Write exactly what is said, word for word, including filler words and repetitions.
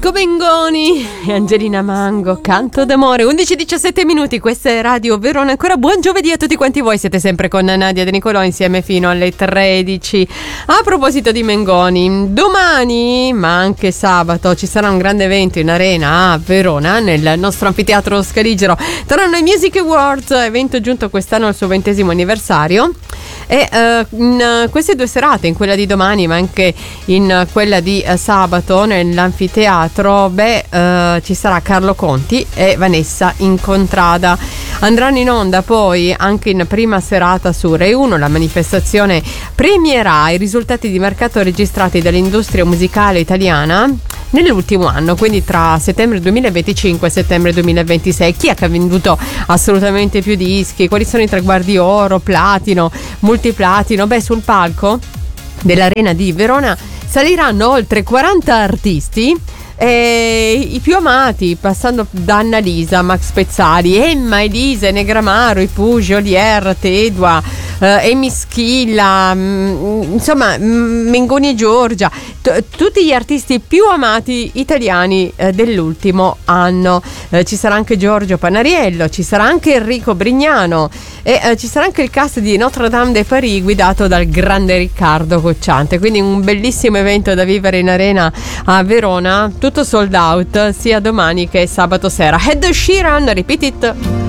Marco Mengoni e Angelina Mango, Canto d'amore. undici e diciassette minuti, questa è Radio Verona. Ancora buon giovedì a tutti quanti voi, siete sempre con Nadia De Nicolò insieme fino alle tredici. A proposito di Mengoni, domani ma anche sabato ci sarà un grande evento in arena a Verona, nel nostro anfiteatro Scaligero. Saranno i Music Awards, evento giunto quest'anno al suo ventesimo anniversario. E uh, in queste due serate, in quella di domani ma anche in quella di uh, sabato nell'anfiteatro, beh, uh, ci sarà Carlo Conti e Vanessa Incontrada. Andranno in onda poi anche in prima serata su Rai uno. La manifestazione premierà i risultati di mercato registrati dall'industria musicale italiana nell'ultimo anno, quindi tra settembre duemilaventicinque e settembre duemilaventisei. Chi è che ha venduto assolutamente più dischi? Quali sono i traguardi oro, platino, multiplatino? Beh, sul palco dell'Arena di Verona saliranno oltre quaranta artisti, e i più amati, passando da Annalisa, Max Pezzali, Emma, Elisa, Negramaro, i Pugi, Olier, Tedua, eh, Emi Schilla, mh, insomma mh, Mengoni e Giorgia, t- tutti gli artisti più amati italiani eh, dell'ultimo anno. Eh, ci sarà anche Giorgio Panariello, ci sarà anche Enrico Brignano e eh, ci sarà anche il cast di Notre Dame de Paris guidato dal grande Riccardo Cocciante, quindi un bellissimo evento da vivere in arena a Verona, tutto sold out sia domani che sabato sera. Ed Sheeran, repeat it.